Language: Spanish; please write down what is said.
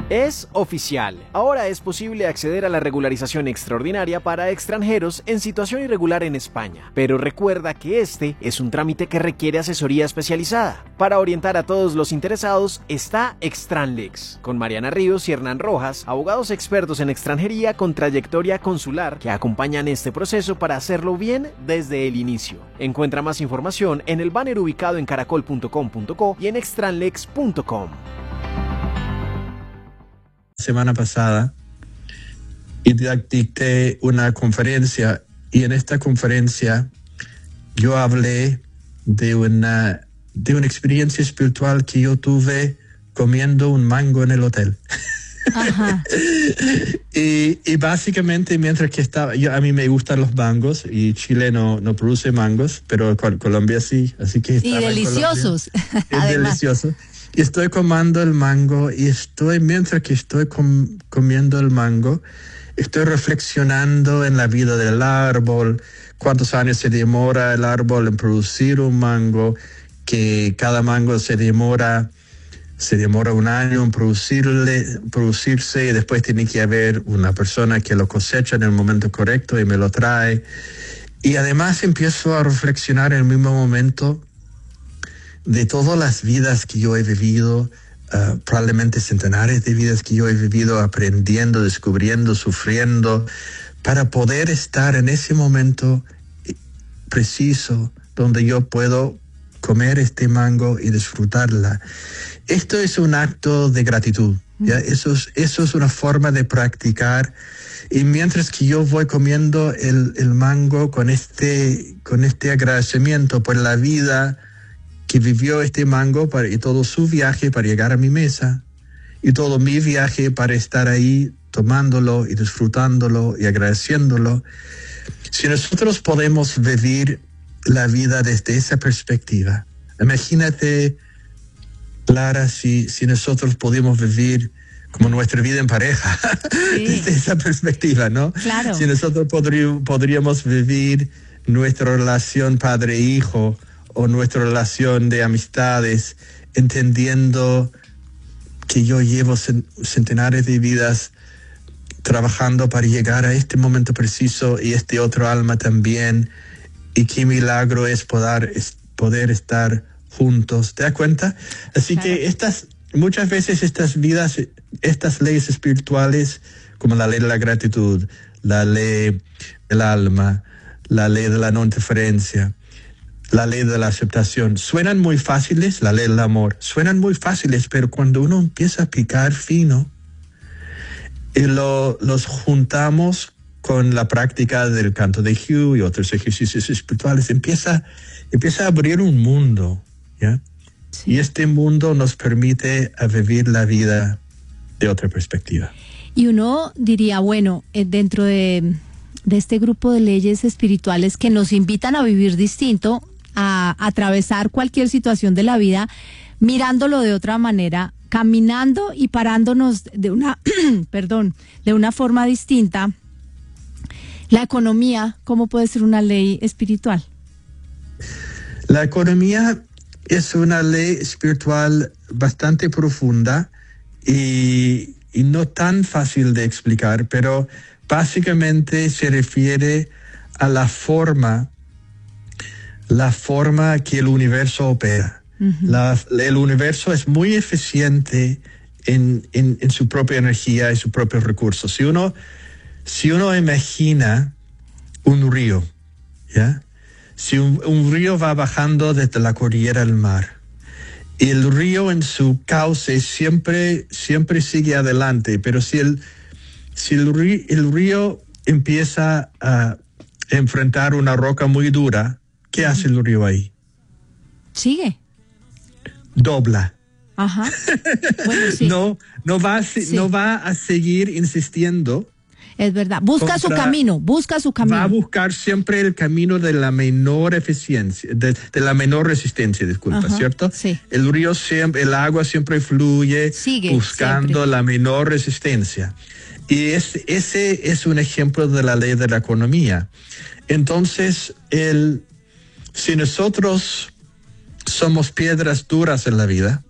Es oficial. Ahora es posible acceder a la regularización extraordinaria para extranjeros en situación irregular en España. Pero recuerda que este es un trámite que requiere asesoría especializada. Para orientar a todos los interesados está Extranlex, con Mariana Ríos y Hernán Rojas, abogados expertos en extranjería con trayectoria consular que acompañan este proceso para hacerlo bien desde el inicio. Encuentra más información en el banner ubicado en caracol.com.co y en extranlex.com. Semana pasada y dicté una conferencia, y en esta conferencia yo hablé de una experiencia espiritual que yo tuve comiendo un mango en el hotel. Ajá. y básicamente mientras que estaba, a mí me gustan los mangos y Chile no produce mangos, pero Colombia sí, así que y deliciosos. Es delicioso. Y estoy comiendo el mango y mientras que estoy comiendo el mango, estoy reflexionando en la vida del árbol, cuántos años se demora el árbol en producir un mango, que cada mango se demora un año en producirse, y después tiene que haber una persona que lo cosecha en el momento correcto y me lo trae. Y además empiezo a reflexionar en el mismo momento de todas las vidas que yo he vivido, probablemente centenares de vidas que yo he vivido aprendiendo, descubriendo, sufriendo, para poder estar en ese momento preciso donde yo puedo comer este mango y disfrutarla. Esto es un acto de gratitud, ¿ya? Eso es una forma de practicar. Y mientras que yo voy comiendo el mango con este agradecimiento por la vida que vivió este mango y todo su viaje para llegar a mi mesa, y todo mi viaje para estar ahí tomándolo y disfrutándolo y agradeciéndolo. Si nosotros podemos vivir la vida desde esa perspectiva, imagínate, Clara, si nosotros podemos vivir como nuestra vida en pareja, sí, desde esa perspectiva, ¿no? Claro. Si nosotros podríamos vivir nuestra relación padre-hijo, o nuestra relación de amistades, entendiendo que yo llevo centenares de vidas trabajando para llegar a este momento preciso, y este otro alma también, y qué milagro es poder estar juntos. ¿Te das cuenta? Así claro. Que muchas veces estas vidas, estas leyes espirituales, como la ley de la gratitud, la ley del alma, la ley de la no interferencia, la ley de la aceptación, suenan muy fáciles, la ley del amor, suenan muy fáciles, pero cuando uno empieza a picar fino y los juntamos con la práctica del canto de Hugh y otros ejercicios espirituales, empieza a abrir un mundo, ¿ya? Sí. Y este mundo nos permite a vivir la vida de otra perspectiva. Y uno diría, bueno, dentro de este grupo de leyes espirituales que nos invitan a vivir distinto, a atravesar cualquier situación de la vida, mirándolo de otra manera, caminando y parándonos de una, de una forma distinta. La economía, ¿cómo puede ser una ley espiritual? La economía es una ley espiritual bastante profunda y no tan fácil de explicar, pero básicamente se refiere a la forma que el universo opera. Uh-huh. El universo es muy eficiente en su propia energía y sus propios recursos. Si uno imagina un río, ¿ya? Si un río va bajando desde la cordillera al mar, y el río en su cauce siempre sigue adelante, pero si el río empieza a enfrentar una roca muy dura, ¿qué hace el río ahí? Sigue. Dobla. Ajá. Bueno, sí. No va a seguir insistiendo. Es verdad. Busca su camino. Va a buscar siempre el camino de la menor eficiencia, de la menor resistencia, disculpa, ajá, ¿cierto? Sí. El agua siempre fluye buscando la menor resistencia. Y ese es un ejemplo de la ley de la economía. Entonces, si nosotros somos piedras duras en la vida,